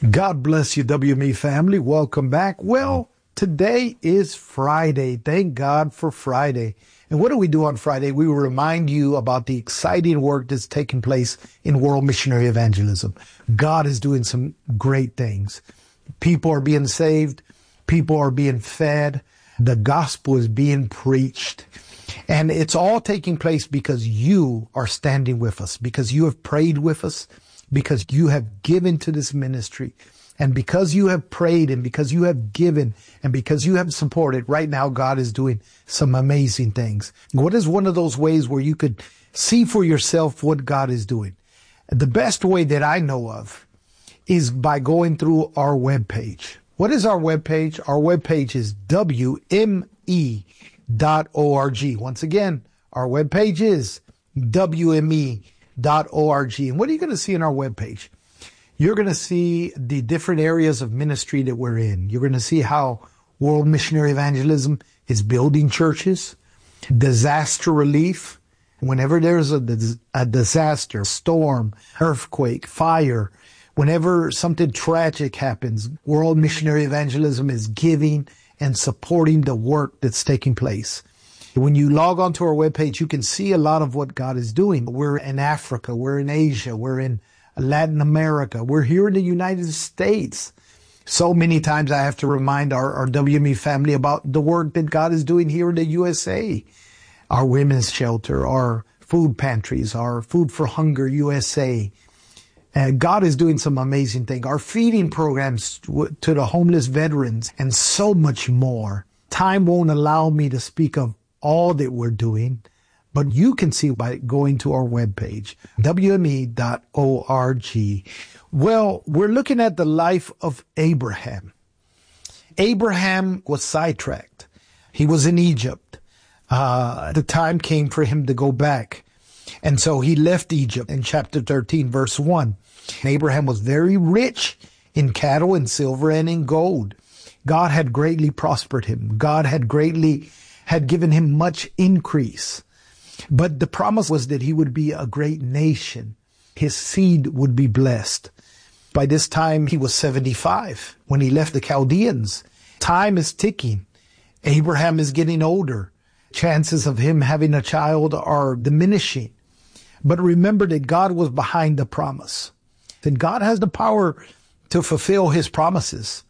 God bless you, WME family. Welcome back. Well, today is Friday. Thank God for Friday. And what do we do on Friday? We will remind you about the exciting work that's taking place in world missionary evangelism. God is doing some great things. People are being saved. People are being fed. The gospel is being preached. And it's all taking place because you are standing with us, because you have prayed with us, because you have given to this ministry, and because you have prayed, and because you have given, and because you have supported. Right now, God is doing some amazing things. What is one of those ways where you could see for yourself what God is doing? The best way that I know of is by going through our webpage. What is our webpage? Our webpage is WME.org. Once again, our webpage is WME.org. And what are you going to see on our webpage? You're going to see the different areas of ministry that we're in. You're going to see how world missionary evangelism is building churches, disaster relief. Whenever there's a disaster, storm, earthquake, fire, whenever something tragic happens, world missionary evangelism is giving and supporting the work that's taking place. When you log onto our webpage, you can see a lot of what God is doing. We're in Africa. We're in Asia. We're in Latin America. We're here in the United States. So many times I have to remind our WME family about the work that God is doing here in the USA. Our women's shelter, our food pantries, our Food for Hunger USA. God is doing some amazing things. Our feeding programs to the homeless veterans and so much more. Time won't allow me to speak of all that we're doing, but you can see by going to our webpage, WME.org. Well, we're looking at the life of Abraham. Abraham was sidetracked. He was in Egypt. The time came for him to go back. And so he left Egypt in chapter 13, verse 1. Abraham was very rich in cattle and silver and in gold. God had greatly prospered him. God had given him much increase. But the promise was that he would be a great nation. His seed would be blessed. By this time, he was 75 when he left the Chaldeans. Time is ticking. Abraham is getting older. Chances of him having a child are diminishing. But remember that God was behind the promise. And God has the power to fulfill his promises.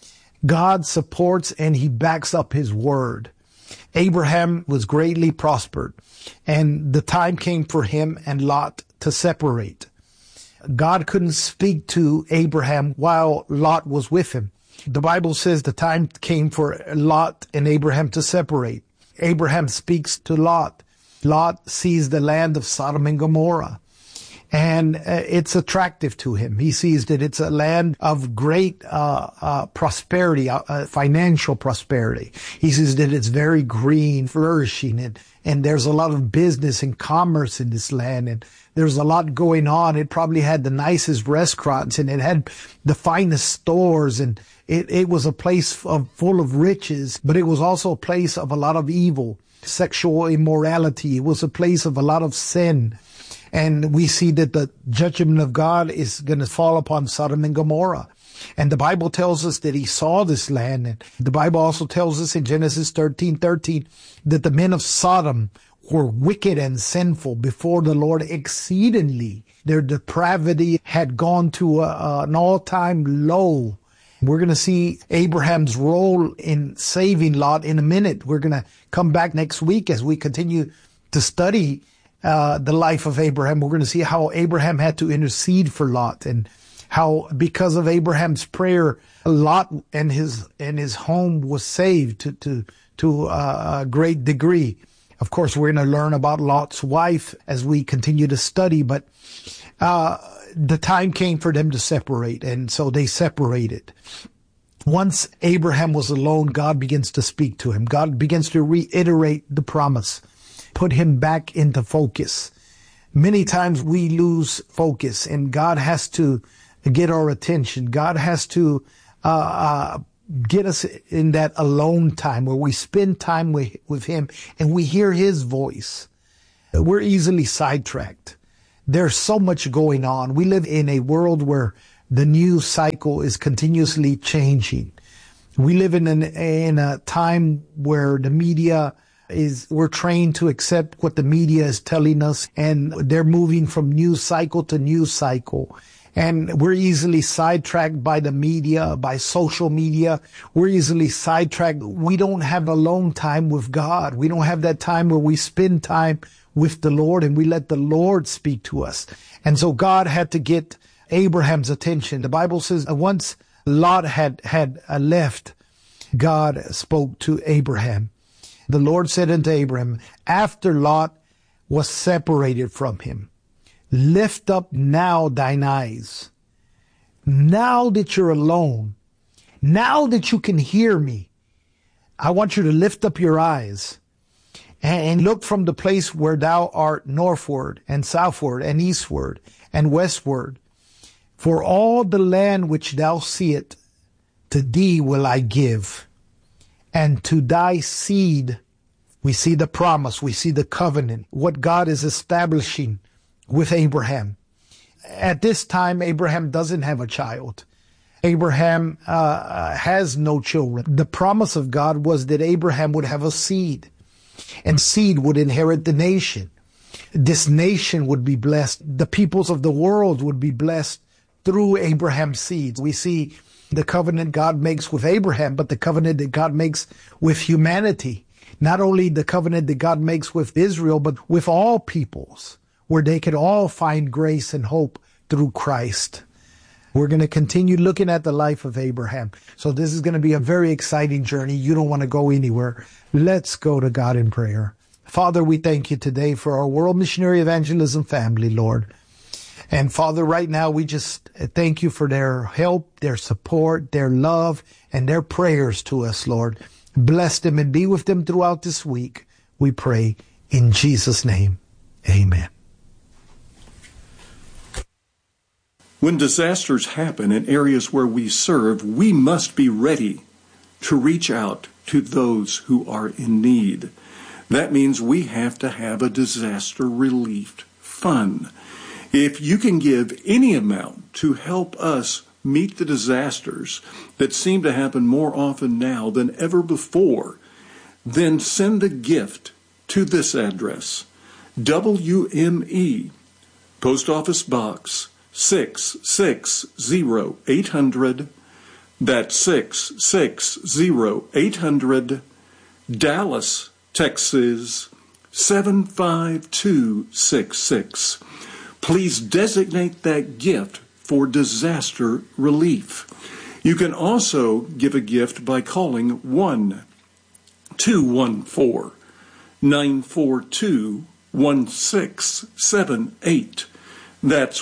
God supports and he backs up his word. Abraham was greatly prospered, and the time came for him and Lot to separate. God couldn't speak to Abraham while Lot was with him. The Bible says the time came for Lot and Abraham to separate. Abraham speaks to Lot. Lot sees the land of Sodom and Gomorrah, and it's attractive to him. He sees that it's a land of great prosperity, financial prosperity. He sees that it's very green, flourishing, and there's a lot of business and commerce in this land, and there's a lot going on. It probably had the nicest restaurants, and it had the finest stores, and it was a place full of riches, but it was also a place of a lot of evil, sexual immorality. It was a place of a lot of sin. And we see that the judgment of God is going to fall upon Sodom and Gomorrah. And the Bible tells us that he saw this land. And the Bible also tells us in Genesis 13:13 that the men of Sodom were wicked and sinful before the Lord exceedingly. Their depravity had gone to an all-time low. We're going to see Abraham's role in saving Lot in a minute. We're going to come back next week as we continue to study the life of Abraham. We're going to see how Abraham had to intercede for Lot, and how because of Abraham's prayer, Lot and his home was saved to a great degree. Of course, we're going to learn about Lot's wife as we continue to study, but the time came for them to separate, and so they separated. Once Abraham was alone, God begins to speak to him. God begins to reiterate the promise, put him back into focus. Many times we lose focus, and God has to get our attention. God has to get us in that alone time where we spend time with him and we hear his voice. We're easily sidetracked. There's so much going on. We live in a world where the news cycle is continuously changing. We live in a time where the media we're trained to accept what the media is telling us, and they're moving from news cycle to news cycle. And we're easily sidetracked by the media, by social media. We're easily sidetracked. We don't have alone time with God. We don't have that time where we spend time with the Lord and we let the Lord speak to us. And so God had to get Abraham's attention. The Bible says once Lot had left, God spoke to Abraham. The Lord said unto Abraham, after Lot was separated from him, lift up now thine eyes. Now that you're alone, now that you can hear me, I want you to lift up your eyes and look from the place where thou art northward and southward and eastward and westward. For all the land which thou seest, to thee will I give, and to thy seed. We see the promise, we see the covenant, what God is establishing with Abraham. At this time, Abraham doesn't have a child. Abraham has no children. The promise of God was that Abraham would have a seed, and seed would inherit the nation. This nation would be blessed. The peoples of the world would be blessed through Abraham's seed. We see the covenant God makes with Abraham, but the covenant that God makes with humanity. Not only the covenant that God makes with Israel, but with all peoples, where they could all find grace and hope through Christ. We're going to continue looking at the life of Abraham. So this is going to be a very exciting journey. You don't want to go anywhere. Let's go to God in prayer. Father, we thank you today for our World Missionary Evangelism family, Lord. And Father, right now, we just thank you for their help, their support, their love, and their prayers to us, Lord. Bless them and be with them throughout this week. We pray in Jesus' name. Amen. When disasters happen in areas where we serve, we must be ready to reach out to those who are in need. That means we have to have a disaster relief fund. If you can give any amount to help us meet the disasters that seem to happen more often now than ever before, then send a gift to this address, WME, Post Office Box 660-800, that's 660-800, Dallas, Texas 75266. Please designate that gift for disaster relief. You can also give a gift by calling 1-214-942-1678. That's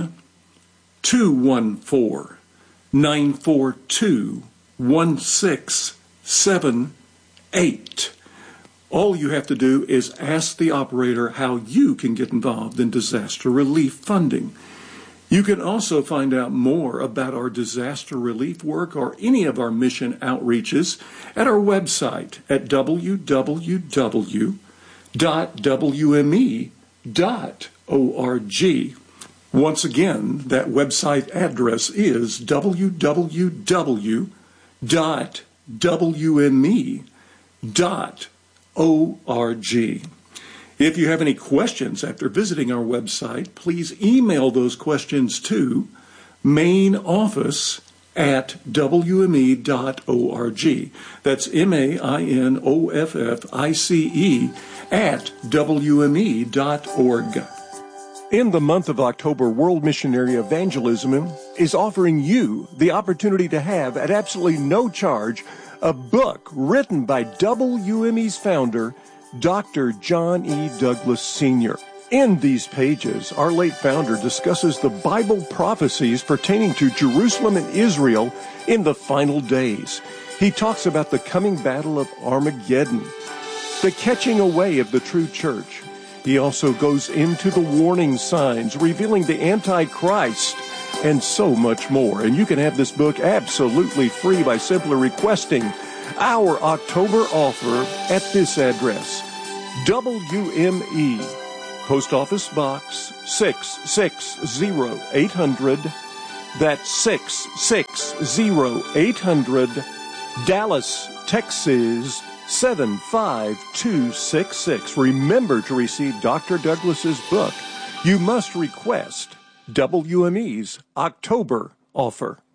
1-214-942-1678. All you have to do is ask the operator how you can get involved in disaster relief funding. You can also find out more about our disaster relief work or any of our mission outreaches at our website at www.wme.org. Once again, that website address is www.wme.org. If you have any questions after visiting our website, please email those questions to mainoffice@wme.org. That's mainoffice@wme.org. In the month of October, World Missionary Evangelism is offering you the opportunity to have, at absolutely no charge, a book written by WME's founder, Dr. John E. Douglas Sr. In these pages, our late founder discusses the Bible prophecies pertaining to Jerusalem and Israel in the final days. He talks about the coming battle of Armageddon, the catching away of the true church. He also goes into the warning signs, revealing the Antichrist, and so much more. And you can have this book absolutely free by simply requesting our October offer at this address, WME, Post Office Box 660-800, That's 660-800, Dallas, Texas 75266. Remember to receive Dr. Douglas's book. You must request WME's October offer.